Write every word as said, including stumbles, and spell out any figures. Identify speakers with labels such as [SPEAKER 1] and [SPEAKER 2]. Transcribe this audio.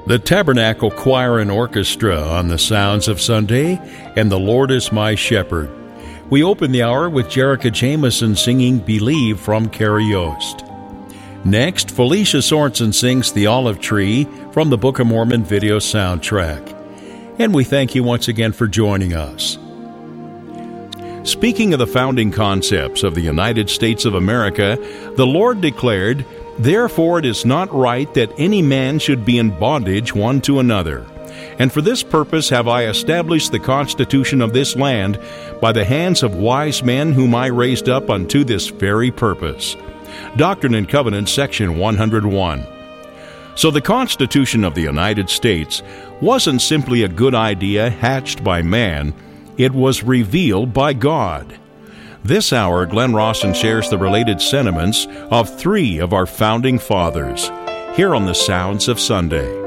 [SPEAKER 1] The Tabernacle Choir and Orchestra on the Sounds of Sunday, and The Lord is My Shepherd. We open the hour with Jerica Jameson singing Believe from Carrie Yost. Next, Felicia Sorensen sings The Olive Tree from the Book of Mormon video soundtrack. And we thank you once again for joining us. Speaking of the founding concepts of the United States of America, the Lord declared, "Therefore it is not right that any man should be in bondage one to another. And for this purpose have I established the constitution of this land by the hands of wise men whom I raised up unto this very purpose." Doctrine and Covenants, section one hundred one. So the Constitution of the United States wasn't simply a good idea hatched by man, it was revealed by God. This hour, Glenn Rawson shares the related sentiments of three of our founding fathers, here on the Sounds of Sunday.